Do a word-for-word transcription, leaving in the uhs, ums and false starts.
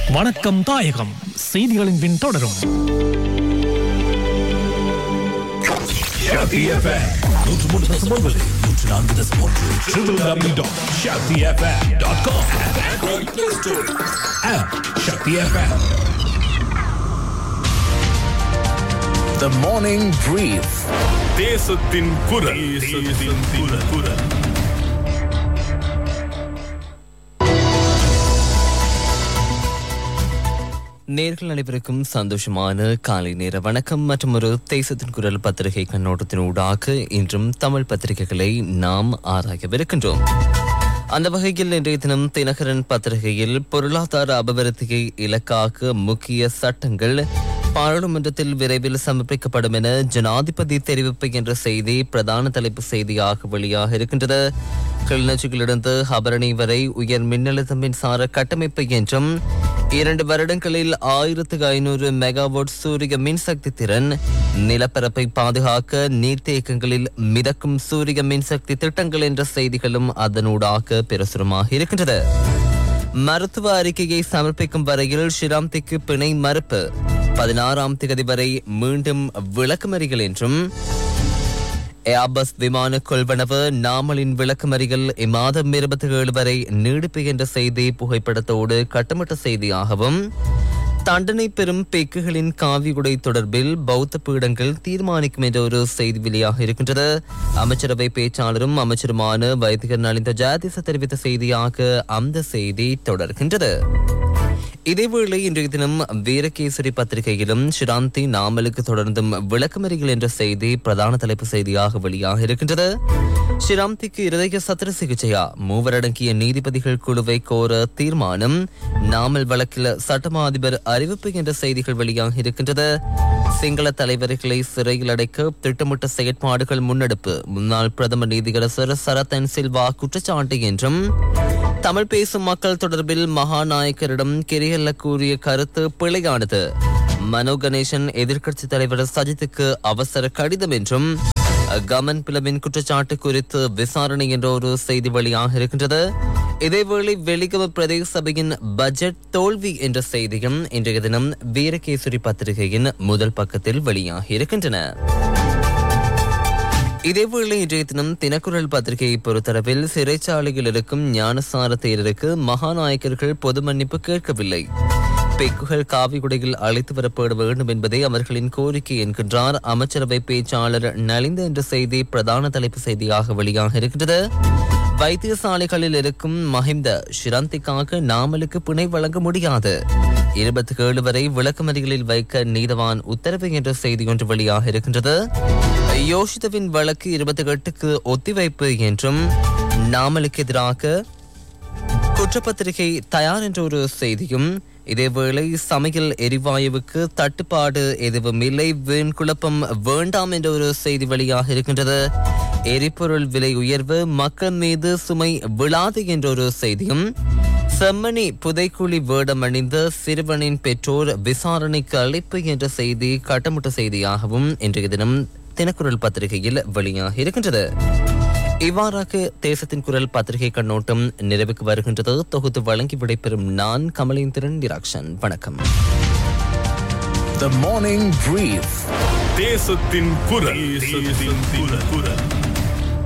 வணக்கம் தாயகம் செய்திகளின் பின் தொடரும். Shakti F M நூற்று மூன்று தசம் ஒன்பது நூற்று நான்கு தசம் ஒன்று W W W dot shakti f m dot com Android Play Store app Shakti F M. The Morning Brief. தேசத்தின் குரல். தேசத்தின் குரல். நேர்கள் அனைவருக்கும் சந்தோஷமான காலை நேர வணக்கம் மற்றும் ஒரு தேசத்தின் குரல் பத்திரிகை கண்ணோட்டத்தின் ஊடாக இன்றும் தமிழ் பத்திரிகைகளை நாம் ஆராயவிருக்கின்றோம். அந்த வகையில் இன்றைய தினம் தினகரன் பத்திரிகையில் பொருளாதார அபிவிருத்தியை இலக்காக முக்கிய சட்டங்கள் பாராளுமன்றத்தில் விரைவில் சமர்ப்பிக்கப்படும் என ஜனாதிபதி தெரிவிப்பு என்ற செய்தி பிரதான தலைப்பு செய்தியாக வெளியாக இருக்கின்றது. கிளிநொச்சியிலிருந்து ஹபரணி வரை உயர் மின்னழுத்த மின்சார கட்டமைப்பு என்றும் இரண்டு வருடங்களில் ஆயிரத்து ஐநூறு மெகாவாட் சூரிய மின்சக்தி திறன், நிலப்பரப்பை பாதுகாக்க நீர்த்தேக்கங்களில் மிதக்கும் சூரிய மின்சக்தி திட்டங்கள் என்ற செய்திகளும் அதனூடாக பிரசுரமாக இருக்கின்றது. மருத்துவ அறிக்கையை சமர்ப்பிக்கும் வரையில் ஷிராம்திக்கு பிணை மறுப்பு, பதினாறாம் தேதி வரை மீண்டும் விளக்கமறிகள் என்றும் ஏர்பஸ் விமான கொள்வனவு நாமலின் விளக்கமறிகள் இம்மாதம் இருபத்தி ஏழு வரை நீடிப்பு என்ற செய்தி புகைப்படத்தோடு கட்டமிட்ட செய்தியாகவும், தண்டனை பெறும் பெக்குகளின் காவியுடை தொடர்பில் பௌத்த பீடங்கள் தீர்மானிக்கும் என்ற ஒரு செய்தி வெளியாக இருக்கின்றது. அமைச்சரவை பேச்சாளரும் அமைச்சருமான வைத்தியர் நலிந்த ஜாதிச தெரிவித்த செய்தியாக அந்த செய்தி தொடர்கின்றது. இதேவேளை இன்றைய தினம் வீரகேசரி பத்திரிகையிலும் ஷிராந்தி நாமலுக்கு தொடர்ந்தும் விளக்கமறிகள் என்ற செய்தி பிரதான தலைப்பு செய்தியாக வெளியாக இருக்கின்றது. ஷிராந்திக்கு இருதய சத்திர சிகிச்சையா, மூவரடங்கிய நீதிபதிகள் குழுவை கோர தீர்மானம், நாமல் வழக்கில் சட்டமா அதிபர் அறிவிப்பு என்ற செய்திகள் வெளியாக இருக்கின்றது. சிங்கள தலைவர்களை சிறையில் அடைக்க திட்டமிட்ட செயற்பாடுகள் முன்னெடுப்பு, முன்னாள் பிரதமர் நீதியரசர் சரத்தன் சில்வா குற்றச்சாட்டு என்றும், தமிழ் பேசும் மக்கள் தொடர்பில் மகாநாயக்கரிடம் கிரியல்ல கூறிய கருத்து பிழையானது, மனோ கணேசன் எதிர்க்கட்சி தலைவர் சஜித்துக்கு அவசர கடிதம் என்றும், கமன் பிளவின் குற்றச்சாட்டு குறித்து விசாரணை என்ற ஒரு செய்தி வெளியாக இருக்கின்றது. இதேவேளை வெளிகம பிரதேச சபையின் பட்ஜெட் தோல்வி என்ற செய்தியும் இன்றைய தினம் வீரகேசரி பத்திரிகையின் முதல் பக்கத்தில் வெளியாக இருக்கின்றன. இதேவேளை இன்றைய தினம் தினக்குரல் பத்திரிகையை பொறுத்தளவில் சிறைச்சாலையில் இருக்கும் ஞானசார தேரருக்கு மகாநாயக்கர்கள் பொது மன்னிப்பு கேட்கவில்லை, பெக்குகள் காவிகுடையில் அழைத்து வரப்பட வேண்டும் என்பதே அவர்களின் கோரிக்கை என்கின்றார் அமைச்சரவை பேச்சாளர் நலிந்த என்ற செய்தி பிரதான தலைப்பு செய்தியாக வெளியாக இருக்கிறது. வைத்தியசாலைகளில் இருக்கும் மஹிந்த ஷிராந்திக்காக நாமலுக்கு பிணை வழங்க முடியாது, இருபத்தி ஏழு வரை விளக்கமறிகளில் வைக்க நீதவான் உத்தரவு என்ற செய்தி ஒன்று வெளியாக இருக்கின்றது. யோஷிதவின் வழக்கு இருபத்தி எட்டுக்கு ஒத்திவைப்பு என்றும், நாமலுக்கு எதிராக குற்றப்பத்திரிகை தயார் என்ற ஒரு செய்தியும், இதேவேளை சமையல் எரிவாயுவுக்கு தட்டுப்பாடு எதுவும் இல்லை, வீண் குழப்பம் வேண்டாம் என்ற ஒரு செய்தி வெளியாக இருக்கின்றது. எரிபொருள் விலை உயர்வு மக்கள் மீது சுமை விழாது என்ற ஒரு செய்தியும், செம்மணி புதைக்குழி வேடம் அணிந்த சிறுவனின் பெற்றோர் விசாரணைக்கு அழைப்பு என்ற செய்தி கட்டமிட்ட செய்தியாகவும் இன்றைய தினம் தினக்குரல் பத்திரிகையில் வெளியாக இருக்கின்றது. இவ்வாறாக தேசத்தின் குரல் பத்திரிகை கண்ணோட்டம் நிறைவுக்கு வருகின்றது. தொகுத்து வழங்கி விடைபெறும் நான் கமலேந்திரன் டிராக்ஷன். வணக்கம். The Morning Brief. தேசத்தின் குரல். தேசத்தின் குரல்.